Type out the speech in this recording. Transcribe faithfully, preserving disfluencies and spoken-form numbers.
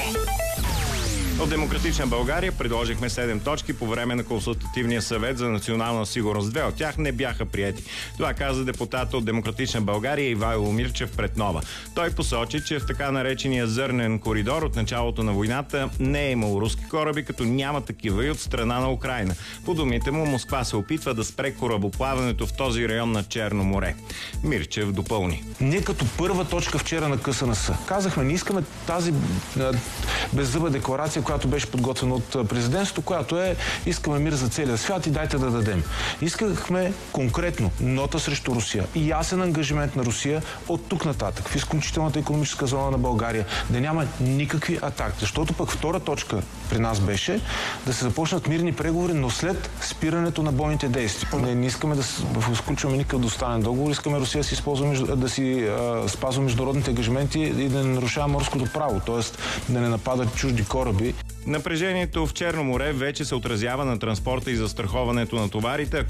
От Демократична България предложихме седем точки по време на Консултативния съвет за национална сигурност. Две от тях не бяха приети. Това каза депутата от Демократична България Ивайло Мирчев пред Нова. Той посочи, че в така наречения зърнен коридор от началото на войната не е имало руски кораби, като няма такива и от страна на Украйна. По думите му, Москва се опитва да спре корабоплаването в този район на Черно море. Мирчев допълни. Ние като първа точка вчера на Ка Ес Ен Ес казахме, не искаме тази беззъба декларация, която беше подготвена от президентството, която е искаме мир за целия свят и дайте да дадем. Искахме конкретно нота срещу Русия и ясен ангажимент на Русия от тук нататък в изключителната икономическа зона на България да няма никакви атаки. Защото пък втора точка при нас беше да се започнат мирни преговори, но след спирането на бойните действия. Не, не искаме да сключваме никакъв двустранен договор, искаме Русия да си, използва, да си а, спазва международните ангажименти и да не нарушава морското право, т.е. да не нападат чужди кораби. Напрежението в Черно море вече се отразява на транспорта и застраховането на товарите.